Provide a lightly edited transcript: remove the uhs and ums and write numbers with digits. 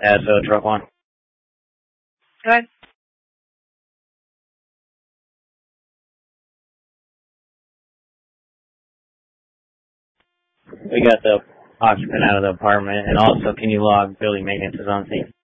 So truck one. Go ahead. We got the occupant out of the apartment, and also can you log building maintenance is on scene?